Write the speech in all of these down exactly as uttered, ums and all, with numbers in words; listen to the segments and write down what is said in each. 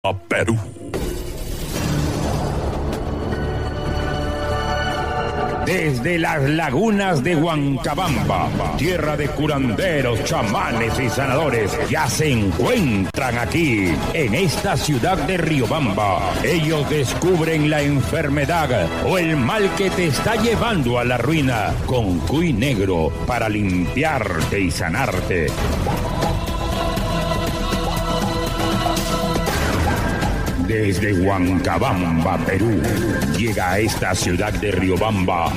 Perú. Desde las lagunas de Huancabamba, tierra de curanderos, chamanes y sanadores, ya se encuentran aquí, en esta ciudad de Riobamba. Ellos descubren la enfermedad o el mal que te está llevando a la ruina, con cuy negro para limpiarte y sanarte. Desde Huancabamba, Perú, llega a esta ciudad de Riobamba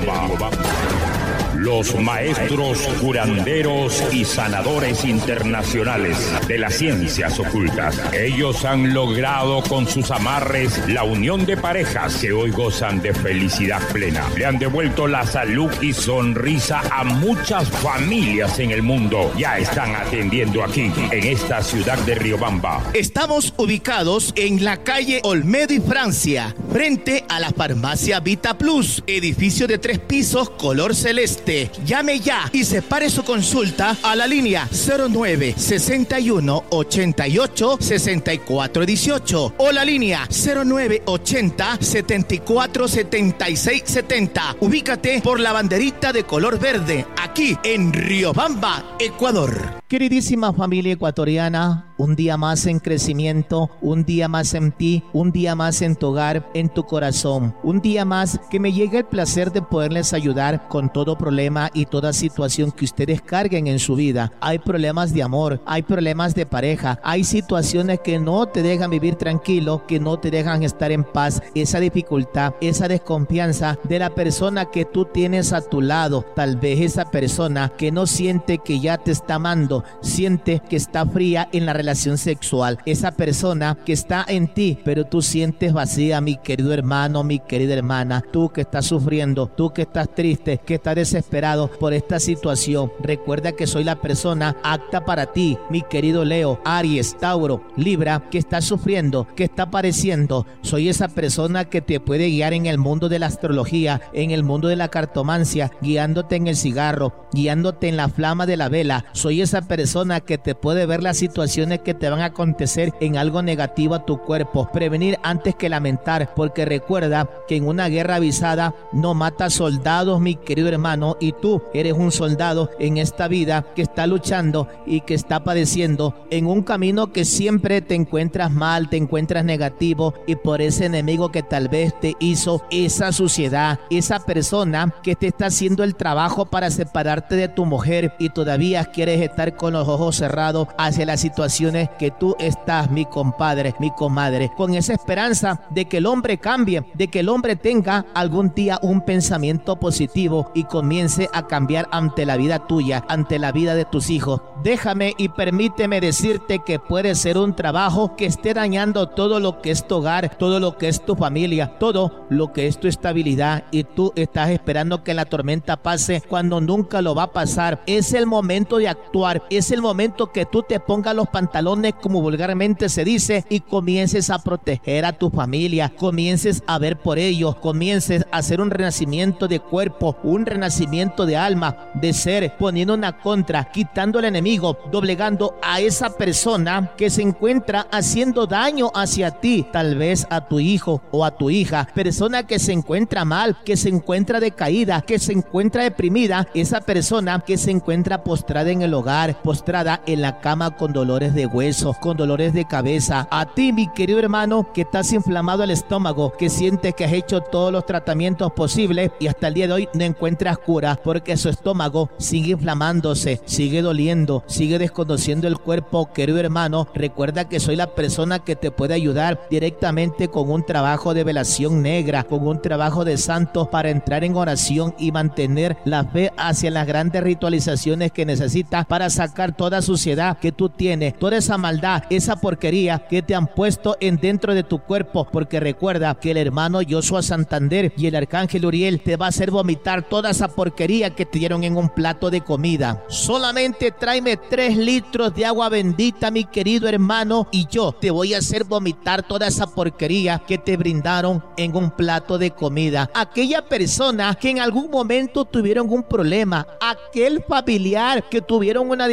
los maestros curanderos y sanadores internacionales de las ciencias ocultas. Ellos han logrado con sus amarres la unión de parejas que hoy gozan de felicidad plena. Le han devuelto la salud y sonrisa a muchas familias en el mundo. Ya están atendiendo aquí, en esta ciudad de Riobamba. Estamos ubicados en la calle Olmedo y Francia, frente a la farmacia Vita Plus, edificio de tres pisos color celeste. Llame ya y separe su consulta a la línea cero nueve sesenta y uno ochenta y ocho sesenta y cuatro dieciocho o la línea cero nueve ochenta setenta y cuatro setenta y seis setenta. Ubícate por la banderita de color verde, aquí en Riobamba, Ecuador. Queridísima familia ecuatoriana, un día más en crecimiento, un día más en ti, un día más en tu hogar, en tu corazón, un día más que me llegue el placer de poderles ayudar con todo problema y toda situación que ustedes carguen en su vida. Hay problemas de amor, hay problemas de pareja, hay situaciones que no te dejan vivir tranquilo, que no te dejan estar en paz. Esa dificultad, esa desconfianza de la persona que tú tienes a tu lado, tal vez esa persona que no siente que ya te está amando, siente que está fría en la relación sexual, esa persona que está en ti, pero tú sientes vacía, mi querido hermano, mi querida hermana, tú que estás sufriendo, tú que estás triste, que estás desesperado por esta situación. Recuerda que soy la persona apta para ti, mi querido Leo, Aries, Tauro, Libra, que está sufriendo, que está padeciendo. Soy esa persona que te puede guiar en el mundo de la astrología, en el mundo de la cartomancia, guiándote en el cigarro, guiándote en la flama de la vela. Soy esa persona que te puede ver las situaciones que te van a acontecer en algo negativo a tu cuerpo, prevenir antes que lamentar, porque recuerda que en una guerra avisada no mata soldados, mi querido hermano, y tú eres un soldado en esta vida que está luchando y que está padeciendo en un camino que siempre te encuentras mal, te encuentras negativo, y por ese enemigo que tal vez te hizo esa suciedad, esa persona que te está haciendo el trabajo para separarte de tu mujer, y todavía quieres estar con los ojos cerrados hacia las situaciones que tú estás, mi compadre, mi comadre, con esa esperanza de que el hombre cambie, de que el hombre tenga algún día un pensamiento positivo y comience a cambiar ante la vida tuya, ante la vida de tus hijos. Déjame y permíteme decirte que puede ser un trabajo que esté dañando todo lo que es tu hogar, todo lo que es tu familia, todo lo que es tu estabilidad, y tú estás esperando que la tormenta pase cuando nunca lo va a pasar. Es el momento de actuar, es el momento que tú te pongas los pantalones, como vulgarmente se dice, y comiences a proteger a tu familia, comiences a ver por ellos, comiences a hacer un renacimiento de cuerpo, un renacimiento de alma, de ser, poniendo una contra, quitando al enemigo, doblegando a esa persona que se encuentra haciendo daño hacia ti, tal vez a tu hijo o a tu hija, persona que se encuentra mal, que se encuentra decaída, que se encuentra deprimida, esa persona que se encuentra postrada en el hogar, postrada en la cama con dolores de hueso, con dolores de cabeza. A ti, mi querido hermano, que estás inflamado el estómago, que sientes que has hecho todos los tratamientos posibles y hasta el día de hoy no encuentras cura, porque su estómago sigue inflamándose, sigue doliendo, sigue desconociendo el cuerpo. Querido hermano, recuerda que soy la persona que te puede ayudar directamente con un trabajo de velación negra, con un trabajo de santos para entrar en oración y mantener la fe hacia las grandes ritualizaciones que necesitas para sacar toda suciedad que tú tienes, toda esa maldad, esa porquería que te han puesto en dentro de tu cuerpo, porque recuerda que el hermano Joshua Santander y el arcángel Uriel te va a hacer vomitar toda esa porquería que te dieron en un plato de comida. Solamente tráeme tres litros de agua bendita, mi querido hermano, y yo te voy a hacer vomitar toda esa porquería que te brindaron en un plato de comida. Aquella persona que en algún momento tuvieron un problema, aquel familiar que tuvieron una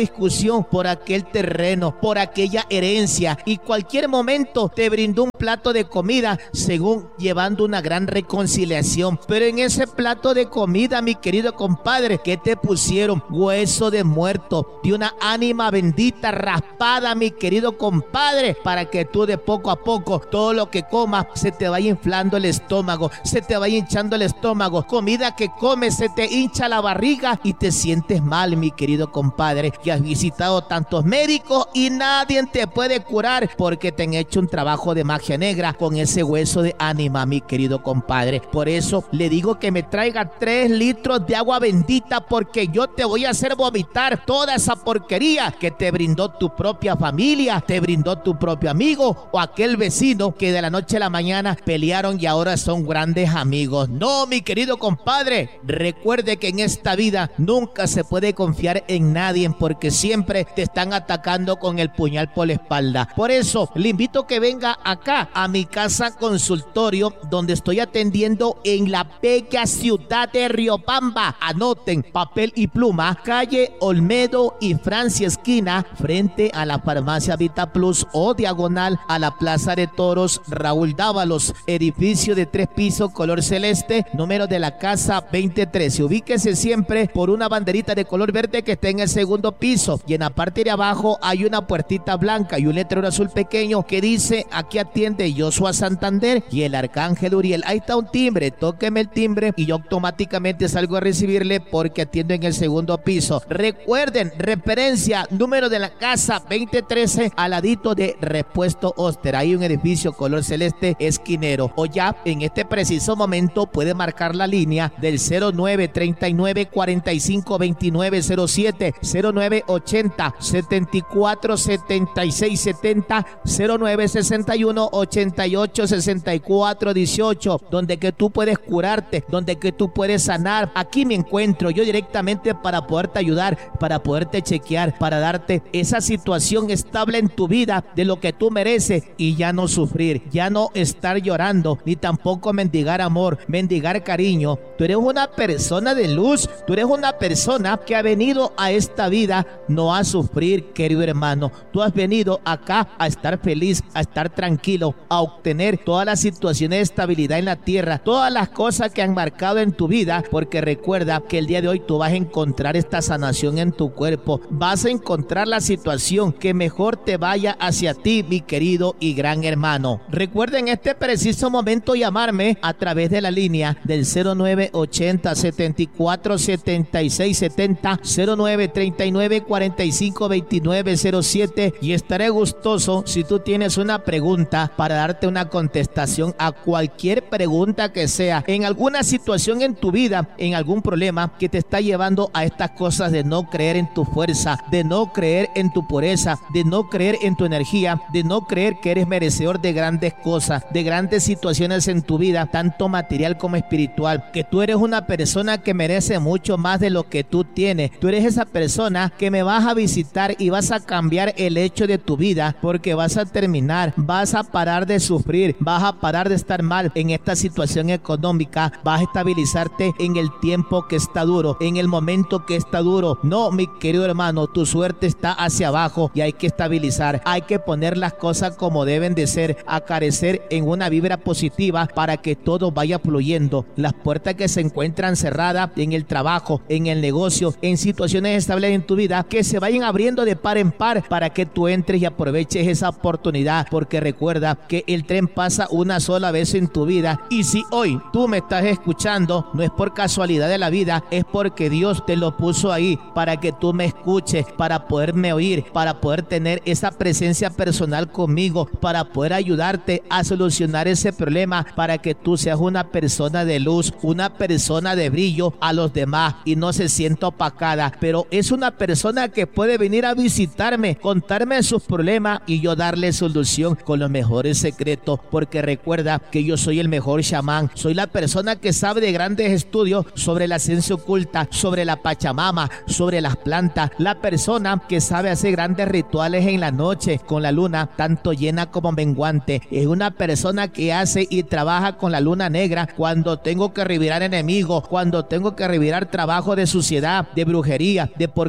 discusión por aquel terreno, por aquella herencia, y cualquier momento te brindó un plato de comida, según llevando una gran reconciliación. Pero en ese plato de comida, mi querido compadre, ¿qué te pusieron? Hueso de muerto, de una ánima bendita raspada, mi querido compadre, para que tú de poco a poco, todo lo que comas, se te vaya inflando el estómago, se te vaya hinchando el estómago. Comida que comes, se te hincha la barriga y te sientes mal, mi querido compadre. Y has visitado tantos médicos y nadie te puede curar porque te han hecho un trabajo de magia negra con ese hueso de ánima, mi querido compadre. Por eso le digo que me traiga tres litros de agua bendita, porque yo te voy a hacer vomitar toda esa porquería que te brindó tu propia familia, te brindó tu propio amigo o aquel vecino que de la noche a la mañana pelearon y ahora son grandes amigos. No, mi querido compadre, recuerde que en esta vida nunca se puede confiar en nadie, porque siempre te están atacando con el puñal por la espalda. Por eso le invito a que venga acá a mi casa consultorio, donde estoy atendiendo en la bella ciudad de Riobamba. Anoten, papel y pluma, calle Olmedo y Francia esquina, frente a la farmacia Vita Plus, o diagonal a la Plaza de Toros Raúl Dávalos, edificio de tres pisos color celeste, número de la casa veinte trece. Ubíquese siempre por una banderita de color verde que está en el segundo piso, y en la parte de abajo hay una puertita blanca y un letrero azul pequeño que dice: aquí atiende Joshua Santander y el Arcángel Uriel. Ahí está un timbre, tóqueme el timbre y yo automáticamente salgo a recibirle, porque atiendo en el segundo piso. Recuerden, referencia, número de la casa veinte trece, al ladito de Repuesto Oster. Hay un edificio color celeste esquinero. O ya en este preciso momento puede marcar la línea del cero nueve treinta y nueve cuarenta y cinco veintinueve cero siete, cero nueve ochenta setenta y cuatro setenta y seis setenta, cero nueve sesenta y uno ochenta y ocho sesenta y cuatro dieciocho, donde que tú puedes curarte, donde que tú puedes sanar. Aquí me encuentro yo directamente para poderte ayudar, para poderte chequear, para darte esa situación estable en tu vida de lo que tú mereces, y ya no sufrir, ya no estar llorando, ni tampoco mendigar amor, mendigar cariño. Tú eres una persona de luz, tú eres una persona que ha venido a esta vida no a sufrir, querido hermano. Tú has venido acá a estar feliz, a estar tranquilo, a obtener todas las situaciones de estabilidad en la tierra, todas las cosas que han marcado en tu vida, porque recuerda que el día de hoy tú vas a encontrar esta sanación en tu cuerpo, vas a encontrar la situación que mejor te vaya hacia ti, mi querido y gran hermano. Recuerda en este preciso momento llamarme a través de la línea del cero nueve ochenta setenta y cuatro setenta y seis setenta, cero nueve treinta y nueve cuarenta y cinco veintinueve cero siete, y estaré gustoso si tú tienes una pregunta para darte una contestación a cualquier pregunta que sea, en alguna situación en tu vida, en algún problema que te está llevando a estas cosas de no creer en tu fuerza, de no creer en tu pureza, de no creer en tu energía, de no creer que eres merecedor de grandes cosas, de grandes situaciones en tu vida, tanto material como espiritual, que tú eres una persona que merece mucho más de lo que tú tienes. Tú eres esa persona que me vas a visitar y vas a cambiar el hecho de tu vida, porque vas a terminar, vas a parar de sufrir, vas a parar de estar mal en esta situación económica, vas a estabilizarte en el tiempo que está duro, en el momento que está duro. No, mi querido hermano, tu suerte está hacia abajo y hay que estabilizar, hay que poner las cosas como deben de ser, acarecer en una vibra positiva para que todo vaya fluyendo. Las puertas que se encuentran cerradas en el trabajo, en el negocio, en situaciones estables en tu vida, que se vayan abriendo de par en par para que tú entres y aproveches esa oportunidad, porque recuerda que el tren pasa una sola vez en tu vida, y si hoy tú me estás escuchando, no es por casualidad de la vida, es porque Dios te lo puso ahí para que tú me escuches, para poderme oír, para poder tener esa presencia personal conmigo, para poder ayudarte a solucionar ese problema, para que tú seas una persona de luz, una persona de brillo a los demás y no se sienta opacada, pero es una persona que puede venir a visitarme, contarme sus problemas y yo darle solución con los mejores secretos, porque recuerda que yo soy el mejor chamán, soy la persona que sabe de grandes estudios sobre la ciencia oculta, sobre la Pachamama, sobre las plantas, la persona que sabe hacer grandes rituales en la noche con la luna, tanto llena como menguante, es una persona que hace y trabaja con la luna negra cuando tengo que revirar enemigos, cuando tengo que revirar trabajo de suciedad, de brujería, de porquería,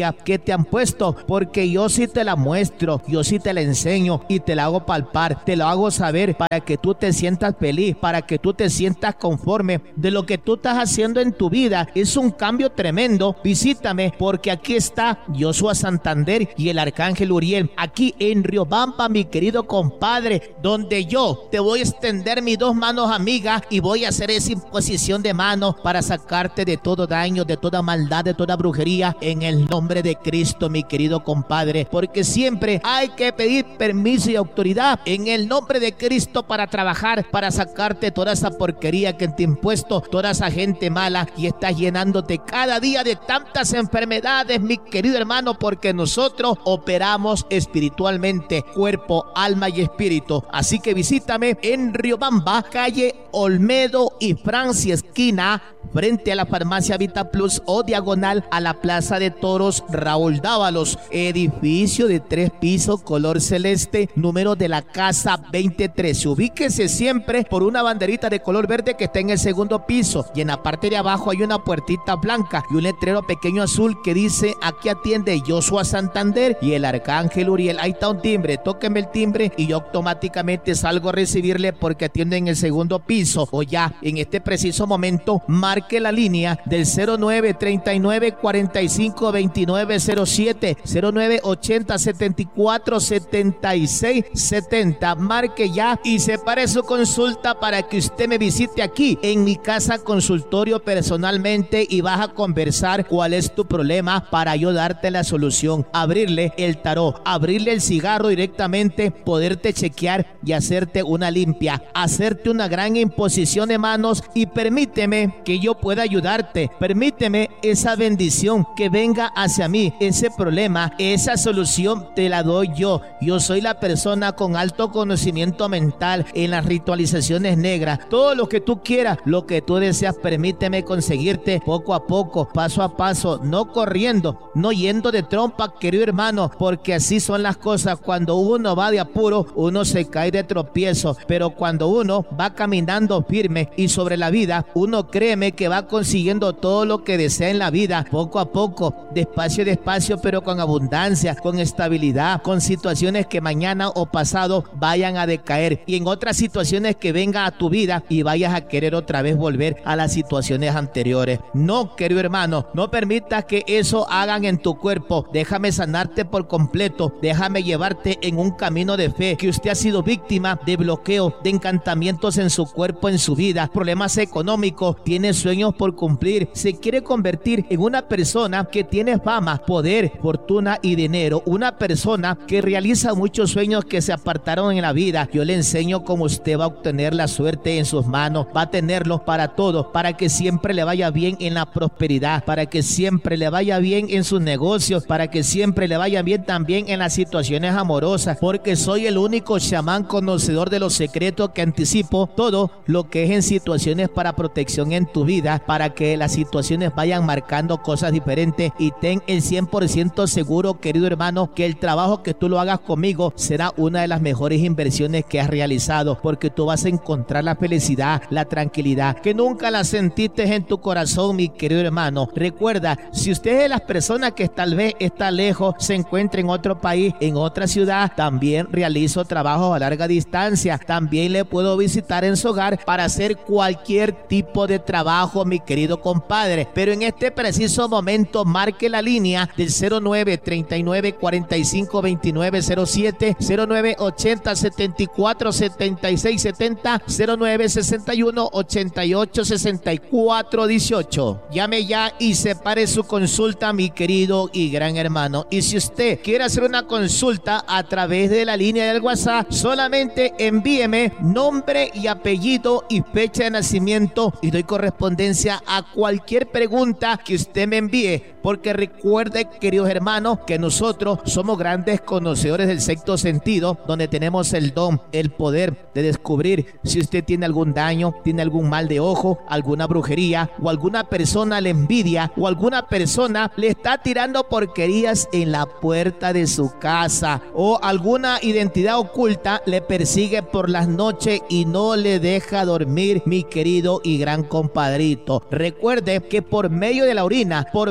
brujería que te han puesto, porque yo sí te la muestro, yo sí te la enseño y te la hago palpar, te lo hago saber para que tú te sientas feliz, para que tú te sientas conforme de lo que tú estás haciendo en tu vida. Es un cambio tremendo. Visítame, porque aquí está Joshua Santander y el Arcángel Uriel, aquí en Riobamba, mi querido compadre, donde yo te voy a extender mis dos manos amigas y voy a hacer esa imposición de manos para sacarte de todo daño, de toda maldad, de toda brujería, en el nombre de Cristo, mi querido compadre, porque siempre hay que pedir permiso y autoridad en el nombre de Cristo para trabajar, para sacarte toda esa porquería que te ha impuesto toda esa gente mala, y estás llenándote cada día de tantas enfermedades, mi querido hermano, porque nosotros operamos espiritualmente, cuerpo, alma y espíritu. Así que visítame en Riobamba, calle Olmedo y Francia, esquina frente a la farmacia Vita Plus, o diagonal a la Plaza de Toros Raúl Dávalos, edificio de tres pisos color celeste, número de la casa veinte trece. Ubíquese siempre por una banderita de color verde que está en el segundo piso, y en la parte de abajo hay una puertita blanca y un letrero pequeño azul que dice: aquí atiende Joshua Santander y el Arcángel Uriel. Ahí está un timbre, tóqueme el timbre y yo automáticamente salgo a recibirle, porque atiende en el segundo piso. O ya en este preciso momento marque la línea del cero nueve treinta y nueve cuarenta y cinco veintinueve cero siete, cero nueve ochenta setenta y cuatro setenta y seis setenta. Marque ya y separe su consulta para que usted me visite aquí en mi casa consultorio personalmente, y vas a conversar cuál es tu problema para yo darte la solución, abrirle el tarot, abrirle el cigarro directamente, poderte chequear y hacerte una limpia, hacerte una gran imposición de manos. Y permíteme que yo pueda ayudarte, permíteme esa bendición que venga hacia mí. Ese problema, esa solución te la doy yo. Yo soy la persona con alto conocimiento mental en las ritualizaciones negras. Todo lo que tú quieras, lo que tú deseas, permíteme conseguirte poco a poco, paso a paso, no corriendo, no yendo de trompa, querido hermano, porque así son las cosas. Cuando uno va de apuro, uno se cae de tropiezo, pero cuando uno va caminando firme y sobre la vida, uno, créeme, que va consiguiendo todo lo que desea en la vida, poco a poco, despacio despacio, pero con abundancia, con estabilidad, con situaciones que mañana o pasado vayan a decaer, y en otras situaciones que vengan a tu vida y vayas a querer otra vez volver a las situaciones anteriores. No, querido hermano, no permitas que eso hagan en tu cuerpo. Déjame sanarte por completo, déjame llevarte en un camino de fe, que usted ha sido víctima de bloqueo, de encantamientos en su cuerpo, en su vida, problemas económicos, tiene sueños por cumplir, se quiere convertir en una persona que tiene fama, poder, fortuna y dinero, una persona que realiza muchos sueños que se apartaron en la vida. Yo le enseño cómo usted va a obtener la suerte en sus manos, va a tenerlo para todo, para que siempre le vaya bien en la prosperidad, para que siempre le vaya bien en sus negocios, para que siempre le vaya bien también en las situaciones amorosas, porque soy el único chamán conocedor de los secretos que anticipo todo lo que es en situaciones para protección en tu vida, para que las situaciones vayan marcando cosas diferentes. Y ten el cien por ciento seguro, querido hermano, que el trabajo que tú lo hagas conmigo será una de las mejores inversiones que has realizado, porque tú vas a encontrar la felicidad, la tranquilidad que nunca la sentiste en tu corazón, mi querido hermano. Recuerda, si usted es de las personas que tal vez está lejos, se encuentra en otro país, en otra ciudad, también realizo trabajos a larga distancia. También le puedo visitar en su hogar para hacer cualquier tipo de trabajo, mi querido compadre. Pero en este preciso momento marque la línea del cero nueve treinta y nueve cuarenta y cinco veintinueve cero siete, cero nueve ochenta setenta y cuatro setenta y seis setenta, cero nueve sesenta y uno ochenta y ocho sesenta y cuatro dieciocho. Llame ya y separe su consulta, mi querido y gran hermano. Y si usted quiere hacer una consulta a través de la línea del WhatsApp, solamente envíeme nombre y apellido y fecha de nacimiento, y doy correspondencia a cualquier pregunta que usted me envíe, porque recuerde, queridos hermanos, que nosotros somos grandes conocedores del sexto sentido, donde tenemos el don, el poder de descubrir si usted tiene algún daño, tiene algún mal de ojo, alguna brujería, o alguna persona le envidia, o alguna persona le está tirando porquerías en la puerta de su casa, o alguna identidad oculta le persigue por las noches y no le deja dormir, mi querido y gran compadrito. Recuerde que por medio de la orina, por medio de la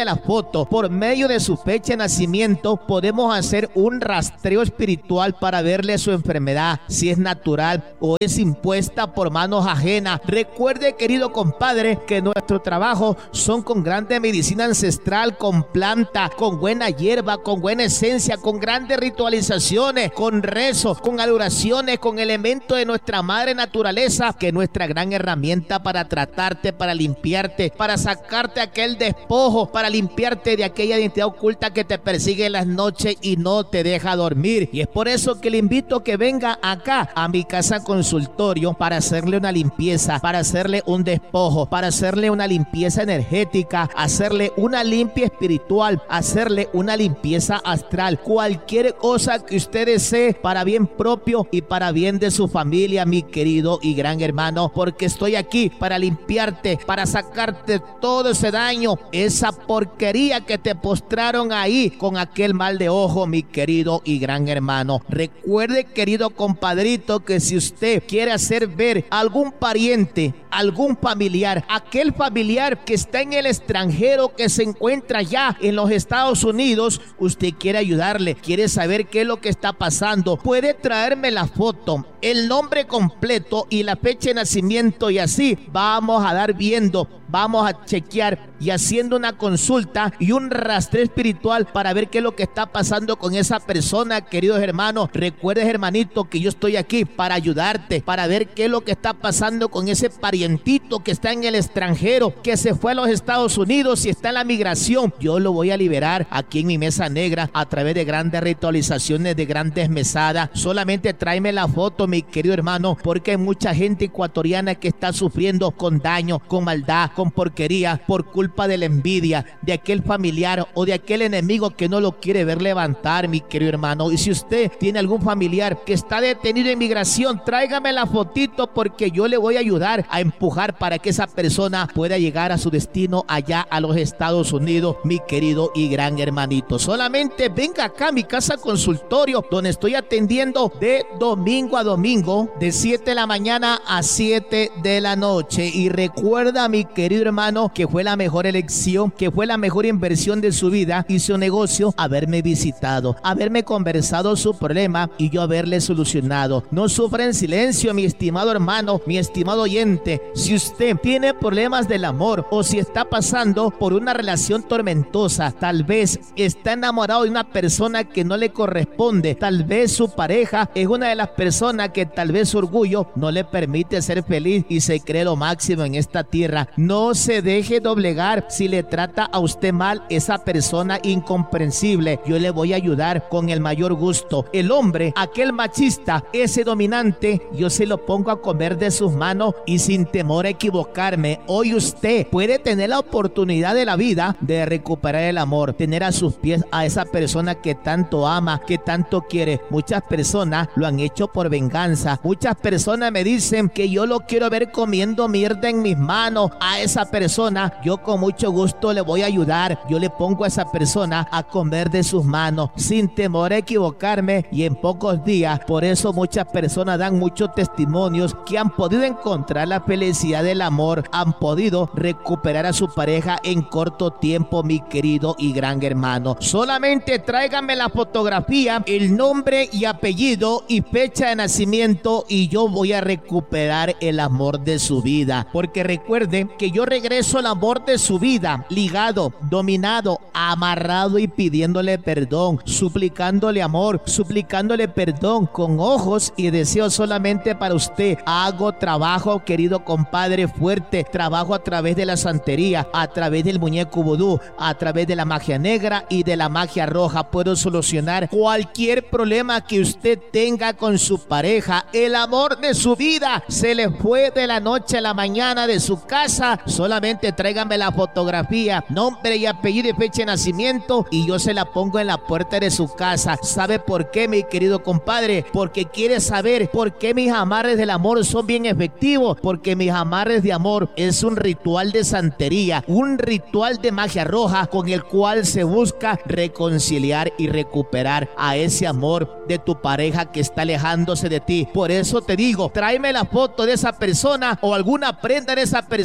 la foto. Por medio de su fecha de nacimiento podemos hacer un rastreo espiritual para verle su enfermedad, si es natural o es impuesta por manos ajenas. Recuerde, querido compadre, que nuestro trabajo son con grande medicina ancestral, con planta, con buena hierba, con buena esencia, con grandes ritualizaciones, con rezos, con adoraciones, con elementos de nuestra madre naturaleza, que es nuestra gran herramienta para tratarte, para limpiarte, para sacarte aquel despojo, para limpiarte de aquella identidad oculta que te persigue en las noches y no te deja dormir. Y es por eso que le invito a que venga acá a mi casa consultorio para hacerle una limpieza, para hacerle un despojo, para hacerle una limpieza energética, hacerle una limpia espiritual, hacerle una limpieza astral, cualquier cosa que usted desee para bien propio y para bien de su familia, mi querido y gran hermano, porque estoy aquí para limpiarte, para sacarte todo ese daño, esa porquería que te postraron ahí con aquel mal de ojo, mi querido y gran hermano. Recuerde, querido compadrito, que si usted quiere hacer ver a algún pariente, algún familiar, aquel familiar que está en el extranjero, que se encuentra ya en los Estados Unidos, usted quiere ayudarle, quiere saber qué es lo que está pasando, puede traerme la foto, el nombre completo y la fecha de nacimiento, y así vamos a dar viendo, vamos a chequear y haciendo una consulta y un rastreo espiritual para ver qué es lo que está pasando con esa persona, queridos hermanos. Recuerdes, hermanito, que yo estoy aquí para ayudarte, para ver qué es lo que está pasando con ese parientito que está en el extranjero, que se fue a los Estados Unidos y está en la migración. Yo lo voy a liberar aquí en mi mesa negra a través de grandes ritualizaciones, de grandes mesadas. Solamente tráeme la foto, mi querido hermano, porque hay mucha gente ecuatoriana que está sufriendo con daño, con maldad, con porquería, por culpa de la envidia de aquel familiar o de aquel enemigo que no lo quiere ver levantar, mi querido hermano. Y si usted tiene algún familiar que está detenido en migración, tráigame la fotito, porque yo le voy a ayudar a empujar para que esa persona pueda llegar a su destino allá a los Estados Unidos, mi querido y gran hermanito. Solamente venga acá a mi casa consultorio, donde estoy atendiendo de domingo a domingo, de siete de la mañana a siete de la noche. Y recuerda, mi querido hermano, que fue la mejor elección, que fue la mejor inversión de su vida y su negocio, haberme visitado, haberme conversado su problema y yo haberle solucionado. No sufra en silencio, mi estimado hermano, mi estimado oyente. Si usted tiene problemas del amor o si está pasando por una relación tormentosa, tal vez está enamorado de una persona que no le corresponde, tal vez su pareja es una de las personas que tal vez su orgullo no le permite ser feliz y se cree lo máximo en esta tierra, no se deje doblegar si le trata a usted mal esa persona incomprensible. Yo le voy a ayudar con el mayor gusto. El hombre, aquel machista, ese dominante, yo se lo pongo a comer de sus manos y sin temor a equivocarme. Hoy usted puede tener la oportunidad de la vida de recuperar el amor, tener a sus pies a esa persona que tanto ama, que tanto quiere. Muchas personas lo han hecho por venganza. Muchas personas me dicen que yo lo quiero ver comiendo mierda en mis manos. A esa persona yo con mucho gusto le voy a ayudar. Yo le pongo a esa persona a comer de sus manos sin temor a equivocarme y en pocos días. Por eso muchas personas dan muchos testimonios que han podido encontrar la felicidad del amor, han podido recuperar a su pareja en corto tiempo, mi querido y gran hermano. Solamente tráigame la fotografía, el nombre y apellido y fecha de nacimiento y yo voy a recuperar el amor de su vida. Porque recuerde que yo regreso al amor de su vida, ligado, dominado, amarrado y pidiéndole perdón, suplicándole amor, suplicándole perdón con ojos y deseos solamente para usted. Hago trabajo, querido compadre, fuerte, trabajo a través de la santería, a través del muñeco vudú, a través de la magia negra y de la magia roja. Puedo solucionar cualquier problema que usted tenga con su pareja. El amor de su vida se le fue de la noche a la mañana de su casa. Solamente tráigame la fotografía, nombre y apellido y fecha de nacimiento y yo se la pongo en la puerta de su casa. ¿Sabe por qué, mi querido compadre? Porque quiere saber por qué mis amarres del amor son bien efectivos. Porque mis amarres de amor es un ritual de santería, un ritual de magia roja con el cual se busca reconciliar y recuperar a ese amor de tu pareja que está alejándose de ti. Por eso te digo, tráeme la foto de esa persona o alguna prenda de esa persona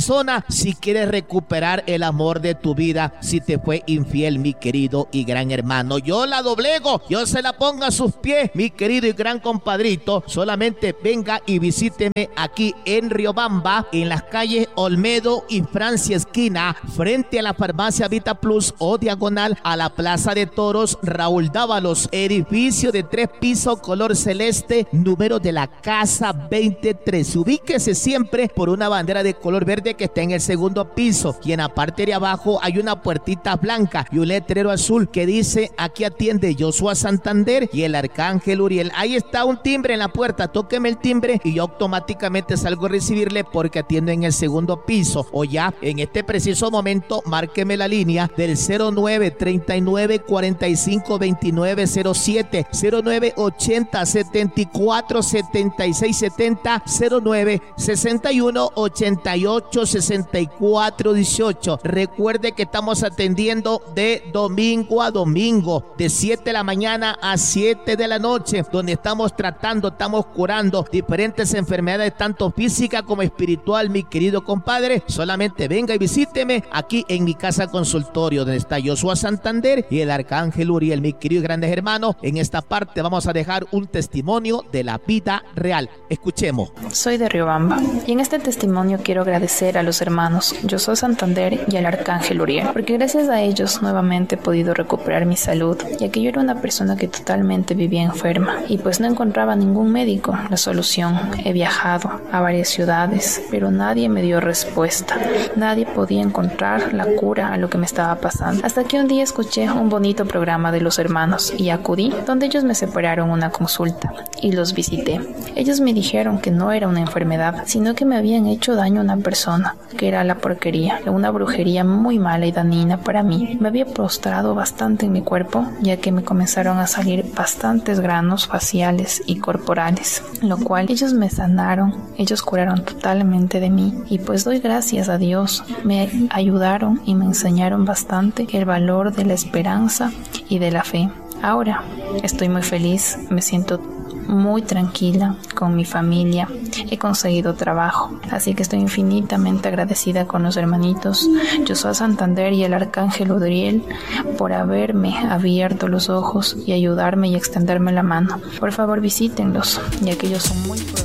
mañana si quieres recuperar el amor de tu vida, si te fue infiel, mi querido y gran hermano. Yo la doblego, yo se la pongo a sus pies, mi querido y gran compadrito. Solamente venga y visíteme aquí en Riobamba, en las calles Olmedo y Francia esquina, frente a la farmacia Vita Plus o diagonal a la Plaza de Toros Raúl Dávalos, edificio de tres pisos color celeste, número de la casa veintitrés. Ubíquese siempre por una bandera de color verde que está en el segundo piso, y en la parte de abajo hay una puertita blanca y un letrero azul que dice: aquí atiende Joshua Santander y el Arcángel Uriel. Ahí está un timbre en la puerta, tóqueme el timbre y yo automáticamente salgo a recibirle porque atiendo en el segundo piso. O ya en este preciso momento márqueme la línea del cero nueve treinta y nueve cuarenta y cinco veintinueve cero siete, cero nueve ochenta setenta y cuatro setenta y seis setenta, cero nueve sesenta y uno ochenta y ocho sesenta y cuatro dieciocho. Recuerde que estamos atendiendo de domingo a domingo, de siete de la mañana a siete de la noche, donde estamos tratando, estamos curando diferentes enfermedades, tanto física como espiritual, mi querido compadre. Solamente venga y visíteme aquí en mi casa consultorio, donde está Joshua Santander y el Arcángel Uriel, mi querido y grandes hermanos. En esta parte vamos a dejar un testimonio de la vida real. Escuchemos. Soy de Riobamba y en este testimonio quiero agradecer a los hermanos Joshua Santander y al Arcángel Uriel, porque gracias a ellos nuevamente he podido recuperar mi salud, ya que yo era una persona que totalmente vivía enferma y pues no encontraba ningún médico la solución. He viajado a varias ciudades, pero nadie me dio respuesta. Nadie podía encontrar la cura a lo que me estaba pasando. Hasta que un día escuché un bonito programa de los hermanos y acudí, donde ellos me separaron una consulta y los visité. Ellos me dijeron que no era una enfermedad, sino que me habían hecho daño a una persona, que era la porquería, una brujería muy mala y dañina para mí. Me había prostrado bastante en mi cuerpo, ya que me comenzaron a salir bastantes granos faciales y corporales, lo cual ellos me sanaron, ellos curaron totalmente de mí y pues doy gracias a Dios. Me ayudaron y me enseñaron bastante el valor de la esperanza y de la fe. Ahora estoy muy feliz, me siento muy tranquila con mi familia, he conseguido trabajo, así que estoy infinitamente agradecida con los hermanitos Joshua Santander y el Arcángel Uriel por haberme abierto los ojos y ayudarme y extenderme la mano. Por favor, visítenlos, ya que ellos son muy poderosos.